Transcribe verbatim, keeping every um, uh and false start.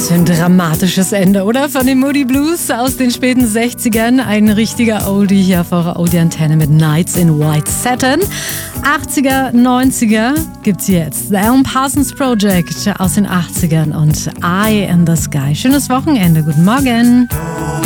Was für ein dramatisches Ende, oder? Von den Moody Blues aus den späten sechzigern. Ein richtiger Oldie hier auf eurer Oldie-Antenne mit Nights in White Satin. achtziger, neunziger gibt's jetzt. The Alan Parsons Project aus den achtzigern und Eye in the Sky. Schönes Wochenende. Guten Morgen.